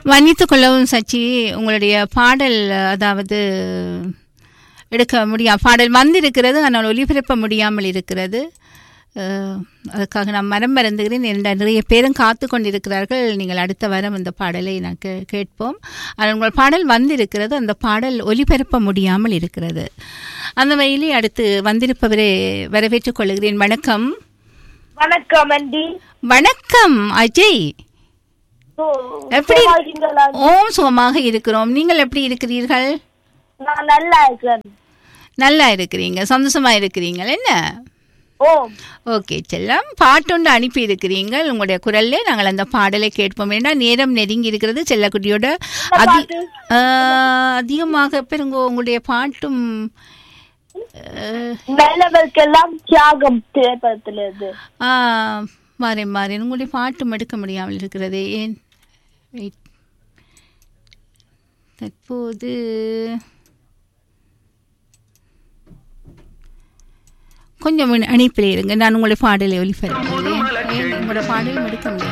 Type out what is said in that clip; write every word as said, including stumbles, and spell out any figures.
மன்னித்து கொள்ளவும் சச்சி, உங்களுடைய பாடல் அதாவது எடுக்க முடியாது, பாடல் வந்திருக்கிறது ஆனால் ஒளிபரப்ப முடியாமல் இருக்கிறது. அதுக்காக நான் மனம் மறந்துகிறேன். நிறைய பேரும் காத்து கொண்டிருக்கிறார்கள். நீங்கள் அடுத்த வாரம் இந்த பாடலை நான் கே கேட்போம் ஆனால் உங்கள் பாடல் வந்திருக்கிறது, அந்த பாடல் ஒளிபரப்ப முடியாமல் இருக்கிறது. அந்த வகையிலே அடுத்து வந்திருப்பவரை வரவேற்றுக் கொள்கிறேன். வணக்கம். வணக்கம் அண்டி. வணக்கம் அஜய். எப்படி? ஓம் சுகமாக இருக்கிறோம். நீங்கள் எப்படி இருக்கிறீர்கள்? நான் நல்லா இருக்கிறேன். நல்லா இருக்கிறீங்க, சந்தோஷமா இருக்கிறீங்க என்ன? ஓகே செல்லம், பாட்டொண்டு அனுப்பி இருக்கிறீங்கள். உங்களுடைய குரல்ல நாங்கள் அந்த பாடலை கேட்போம். ஏன்னா நேரம் நெருங்கி இருக்கிறது. செல்லக்குட்டியோட அதி அதிகமாக பெருங்கோ உங்களுடைய பாட்டும் நல்லவர்க்கெல்லாம் தியாகம் திரைப்படத்திலிருந்து மாறி மாறி உங்களுடைய பாட்டும் எடுக்க முடியாமல் இருக்கிறது. ஏன் தற்போது கொஞ்சம் அனுப்பிலே இருங்க, நான் உங்களுடைய பாடலை ஒளிபரப்புகிறேன். உங்களோட பாடலும் எடுக்க முடியும்.